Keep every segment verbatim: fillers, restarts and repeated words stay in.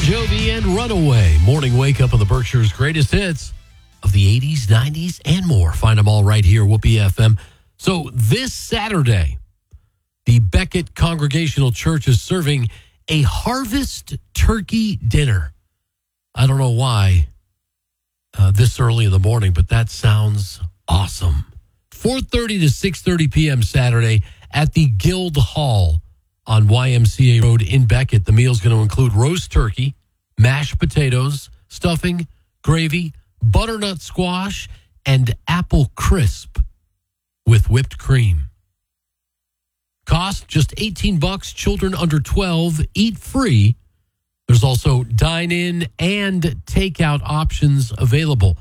Jovi and Runaway. Morning wake up on the Berkshire's greatest hits of the eighties, nineties, and more. Find them all right here, Whoopee F M. So this Saturday, the Beckett Congregational Church is serving a harvest turkey dinner. I don't know why uh, this early in the morning, but that sounds awesome. four thirty to six thirty p.m. Saturday at the Guild Hall on Y M C A Road in Beckett. The meal's going to include roast turkey, mashed potatoes, stuffing, gravy, butternut squash, and apple crisp with whipped cream. Cost just eighteen bucks. Children under twelve eat free. There's also dine-in and takeout options available.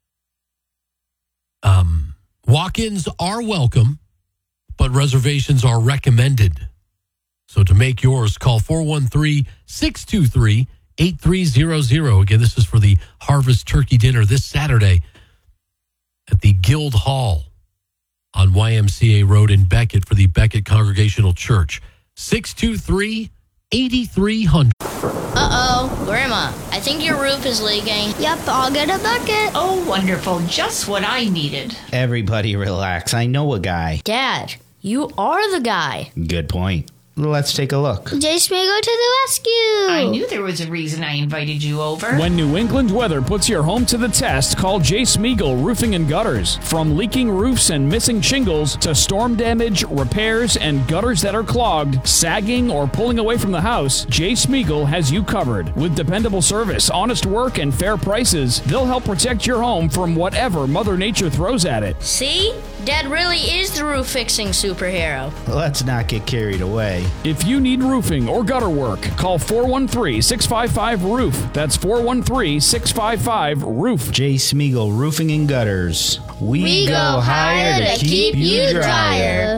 Um, walk-ins are welcome, but reservations are recommended. So to make yours, call four one three, six two three, eight three zero zero. Again, this is for the Harvest Turkey Dinner this Saturday at the Guild Hall on Y M C A Road in Beckett for the Beckett Congregational Church. six two three, eight three zero zero. Uh-oh, Grandma, I think your roof is leaking. Yep, I'll get a bucket. Oh, wonderful. Just what I needed. Everybody relax. I know a guy. Dad, you are the guy. Good point. Let's take a look. Jay Smigo to the rescue. I knew there was a reason I invited you over. When New England weather puts your home to the test, call Jay Smeagol Roofing and Gutters. From leaking roofs and missing shingles to storm damage, repairs, and gutters that are clogged, sagging, or pulling away from the house, Jay Smeagol has you covered. With dependable service, honest work, and fair prices, they'll help protect your home from whatever Mother Nature throws at it. See? Dad really is the roof-fixing superhero. Let's not get carried away. If you need roofing or gutter work, call four one three, six five five, roof. That's four one three, six five five, roof. Jay Smeagol Roofing and Gutters. We, We go, higher to keep you drier.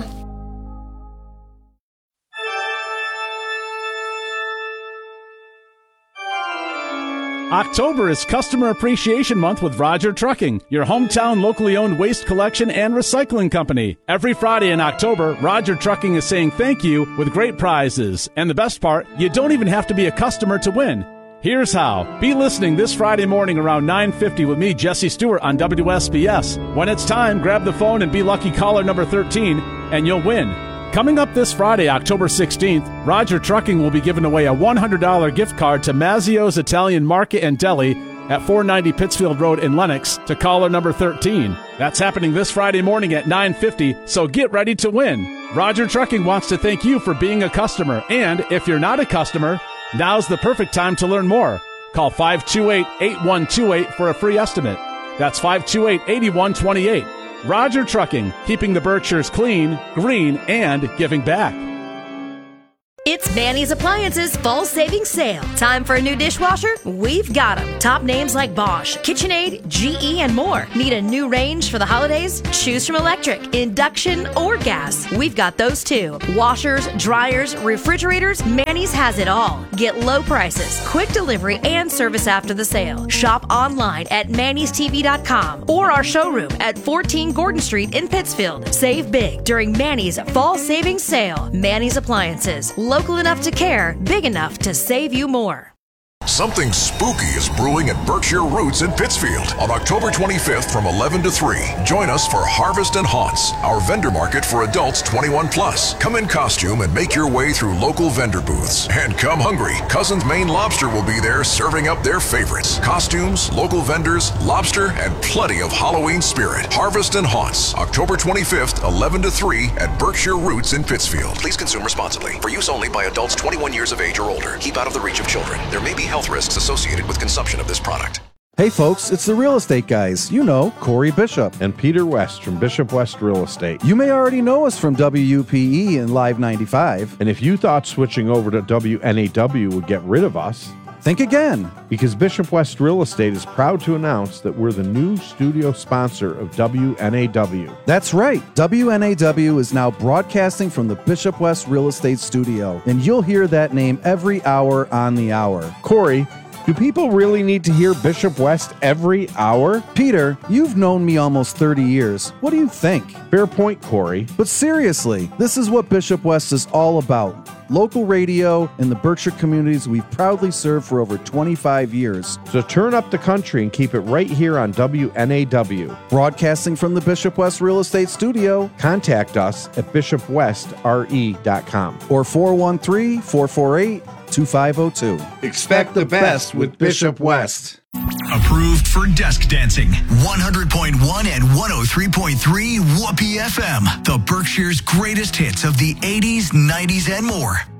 October is Customer Appreciation Month with Roger Trucking, your hometown locally owned waste collection and recycling company. Every Friday in October, Roger Trucking is saying thank you with great prizes. And the best part, you don't even have to be a customer to win. Here's how. Be listening this Friday morning around nine fifty with me, Jesse Stewart, on W S B S. When it's time, grab the phone and be lucky caller number thirteen, and you'll win. Coming up this Friday, October sixteenth, Roger Trucking will be giving away a one hundred dollars gift card to Mazzio's Italian Market and Deli at four ninety Pittsfield Road in Lenox to caller number thirteen. That's happening this Friday morning at nine fifty, so get ready to win. Roger Trucking wants to thank you for being a customer, and if you're not a customer, now's the perfect time to learn more. Call five two eight, eight one two eight for a free estimate. That's five two eight, eight one two eight. Roger Trucking, keeping the Berkshires clean, green, and giving back. It's Manny's Appliances Fall Savings Sale. Time for a new dishwasher? We've got them. Top names like Bosch, KitchenAid, G E, and more. Need a new range for the holidays? Choose from electric, induction, or gas. We've got those too. Washers, dryers, refrigerators, Manny's has it all. Get low prices, quick delivery, and service after the sale. Shop online at mannys t v dot com or our showroom at fourteen Gordon Street in Pittsfield. Save big during Manny's Fall Savings Sale. Manny's Appliances. Local enough to care, big enough to save you more. Something spooky is brewing at Berkshire Roots in Pittsfield on October twenty-fifth from eleven to three. Join us for Harvest and Haunts, our vendor market for adults twenty-one plus. Come in costume and make your way through local vendor booths. And come hungry. Cousins Maine Lobster will be there serving up their favorites. Costumes, local vendors, lobster, and plenty of Halloween spirit. Harvest and Haunts, October twenty-fifth, eleven to three at Berkshire Roots in Pittsfield. Please consume responsibly. For use only by adults twenty-one years of age or older. Keep out of the reach of children. There may be health risks associated with consumption of this product. Hey folks, it's the real estate guys. You know, Corey Bishop. And Peter West from Bishop West Real Estate. You may already know us from W U P E and Live ninety-five. And if you thought switching over to W N A W would get rid of us, think again. Because Bishop West Real Estate is proud to announce that we're the new studio sponsor of W N A W. That's right. W N A W is now broadcasting from the Bishop West Real Estate Studio. And you'll hear that name every hour on the hour. Corey, do people really need to hear Bishop West every hour? Peter, you've known me almost thirty years. What do you think? Fair point, Corey. But seriously, this is what Bishop West is all about. local radio, and the Berkshire communities we've proudly served for over twenty-five years. So turn up the country and keep it right here on W N A W. Broadcasting from the Bishop West Real Estate Studio. Contact us at bishop west r e dot com or four one three, four four eight, two five zero two. Expect the best with Bishop West. Approved for desk dancing. one hundred point one and one oh three point three Whoopee F M. The Berkshire's greatest hits of the eighties, nineties, and more.